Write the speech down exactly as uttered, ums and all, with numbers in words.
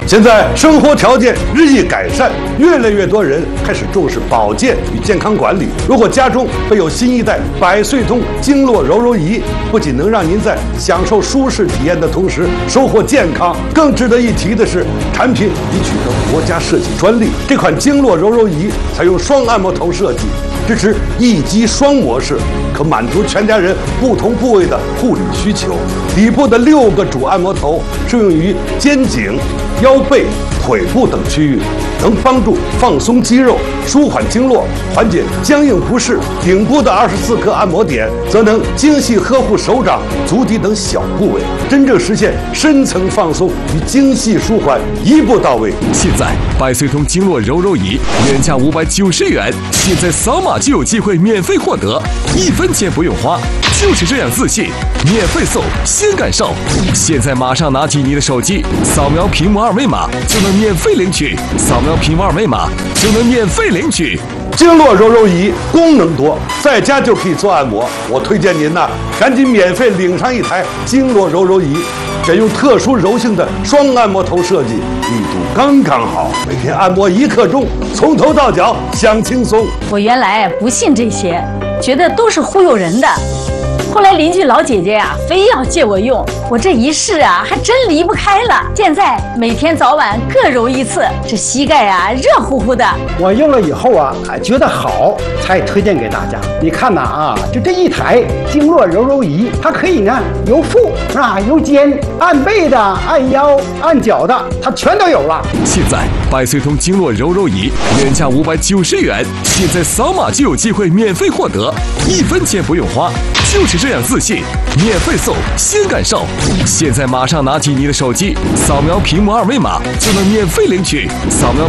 现在生活条件日益改善，越来越多人开始重视保健与健康管理。如果家中备有新一代百岁通经络柔柔仪，不仅能让您在享受舒适体验的同时收获健康，更值得一提的是，产品已取得国家设计专利。这款经络柔柔仪采用双按摩头设计，支持一击双模式，可满足全家人不同部位的护理需求。底部的六个主按摩头适用于肩颈、腰背、腿部等区域，能帮助放松肌肉、舒缓经络、缓解僵硬不适。顶部的二十四颗按摩点则能精细呵护手掌、足底等小部位，真正实现深层放松与精细舒缓一步到位。 现在百岁通经络柔柔仪原价五百九十元，现在扫码就有机会免费获得，一分钱不用花，就是这样自信，免费送，先感受。现在马上拿起你的手机，扫描屏幕二维码就能免费领取，扫描屏幕二维码就能免费领取。 经络柔柔仪功能多，在家就可以做按摩。我推荐您呐，赶紧免费领上一台经络柔柔仪，选用特殊柔性的双按摩头设计，力度刚刚好，每天按摩一刻钟，从头到脚享轻松。 我原来不信这些，觉得都是忽悠人的。后来邻居老姐姐呀、啊，非要借我用，我这一试啊，还真离不开了。现在每天早晚各揉一次，这膝盖啊热乎乎的。 我用了以后啊，还觉得好，才推荐给大家。你看呐啊，就这一台经络柔柔仪，它可以呢由腹是吧，由肩按背的、按腰、按脚的，它全都有了。 现在百岁通经络柔柔仪原价五百九十元，现在扫码就有机会免费获得，一分钱不用花，就是这样自信，免费送，先感受。现在马上拿起你的手机，扫描屏幕二维码就能免费领取，扫描